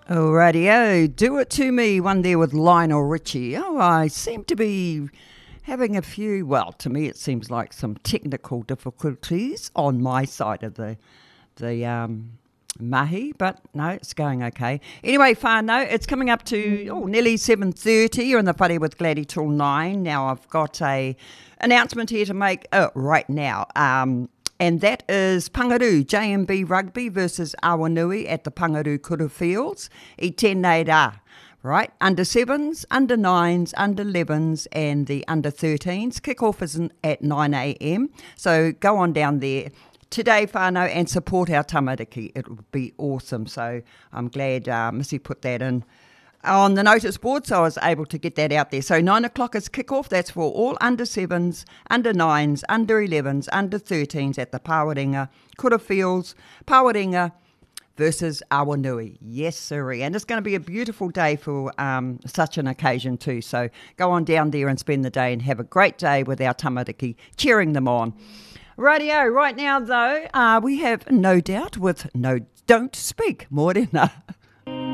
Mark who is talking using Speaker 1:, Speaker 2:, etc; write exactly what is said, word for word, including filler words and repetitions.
Speaker 1: Radio, do it to me. One there with Lionel Richie. Oh, I seem to be having a few. Well, to me, it seems like some technical difficulties on my side of the the um, mahi, but no, it's going okay. Anyway, whānau, it's coming up to oh nearly seven thirty. You're in the whare with Gladdy till nine. Now I've got a announcement here to make oh, right now. Um, And that is Pangaru, J M B Rugby versus Awanui at the Pangaru Kura Fields. I tēnei rā, right? Under sevens, under nines, under elevens, and the under thirteens. Kick-off is at nine a.m. So go on down there today, whānau, and support our tamariki. It would be awesome. So I'm glad uh, Missy put that in on the notice board, so I was able to get that out there. So nine o'clock is kick-off. That's for all under sevens, under nines, under elevens, under thirteens at the Pawarenga Kura Fields. Pawarenga versus Awanui. Yes, sirree. And it's going to be a beautiful day for um, such an occasion too. So go on down there and spend the day and have a great day with our tamariki, cheering them on. Radio, right now though, uh, we have No Doubt with No Don't Speak. Morena.